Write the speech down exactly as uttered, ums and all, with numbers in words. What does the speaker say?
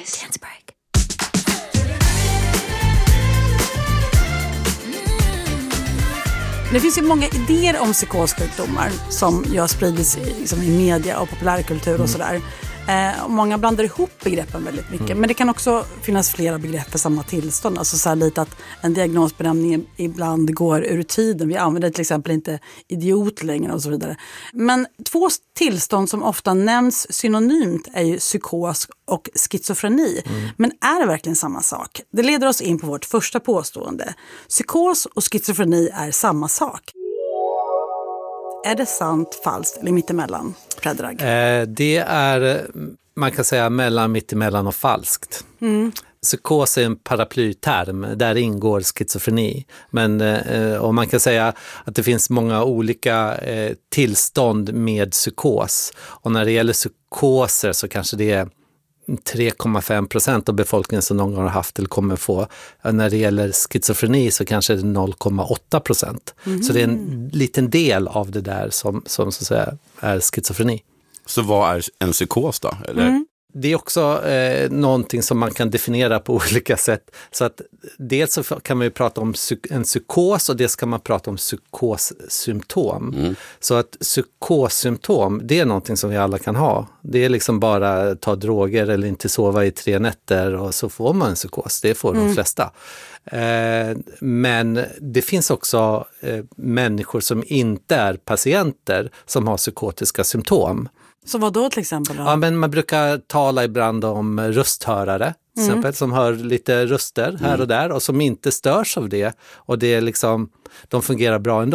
Dance break. Det finns ju många idéer om psykossjukdomar som jag spridits i, liksom i media och populärkultur och sådär. Eh, och många blandar ihop begreppen väldigt mycket. Mm. Men det kan också finnas flera begrepp för samma tillstånd. Alltså så här lite att en diagnosbenämning ibland går ur tiden. Vi använder till exempel inte idiot längre och så vidare. Men två tillstånd som ofta nämns synonymt är ju psykos och schizofreni. Mm. Men är det verkligen samma sak? Det leder oss in på vårt första påstående. Psykos och schizofreni är samma sak. Är det sant, falskt eller mittemellan, Predrag? Eh, det är, man kan säga, mellan mittemellan och falskt. Mm. Psykos är en paraplyterm, där ingår schizofreni. Men eh, och man kan säga att det finns många olika eh, tillstånd med psykos. Och när det gäller psykoser så kanske det är tre komma fem procent av befolkningen som någon gång har haft eller kommer få. När det gäller schizofreni så kanske det är noll komma åtta procent. Mm. Så det är en liten del av det där som, som så att säga är schizofreni. Så vad är en psykos då? Eller? Mm. Det är också eh, någonting som man kan definiera på olika sätt. Så att dels så kan man ju prata om psyk- en psykos och dels kan man prata om psykossymptom. Mm. Så att psykossymptom, det är någonting som vi alla kan ha. Det är liksom bara ta droger eller inte sova i tre nätter och så får man en psykos. Det får mm. de flesta. Eh, men det finns också eh, människor som inte är patienter som har psykotiska symptom. Så vad då till exempel? Då? Ja, men man brukar tala ibland om rösthörare till exempel, mm. som hör lite röster här och där och som inte störs av det. Och det är liksom, de fungerar bra ändå.